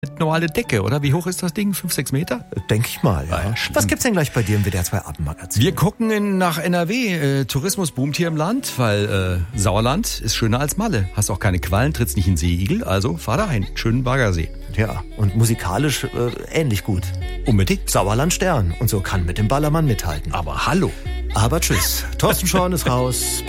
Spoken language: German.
normale Decke, oder? Wie hoch ist das Ding? 5, 6 Meter? Denke ich mal, ja. Was gibt's denn gleich bei dir im WDR 2 Abendmagazin? Wir gucken nach NRW. Tourismus boomt hier im Land, weil Sauerland ist schöner als Malle. Hast auch keine Quallen, trittst nicht in Seeigel, also fahr dahin. Schönen Baggersee. Ja, und musikalisch ähnlich gut. Unbedingt. Sauerland Stern und so kann mit dem Ballermann mithalten. Aber hallo. Aber tschüss. Thorsten Schorn ist raus.